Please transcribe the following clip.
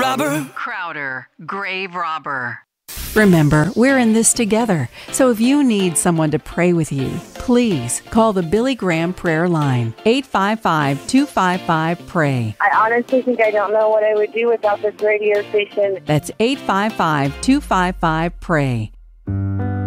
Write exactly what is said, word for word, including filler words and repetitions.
robber. Crowder, grave robber. Remember, we're in this together. So if you need someone to pray with you, please call the Billy Graham Prayer Line, eight five five, two five five, P R A Y. I honestly think I don't know what I would do without this radio station. That's eight five five, two five five, P R A Y.